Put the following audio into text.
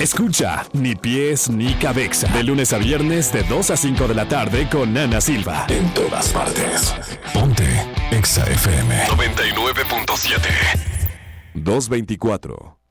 Escucha Ni Pies Ni Cabeza. De lunes a viernes de 2 a 5 de la tarde con Ana Silva. En todas partes. Ponte Exa FM 99.7. 224.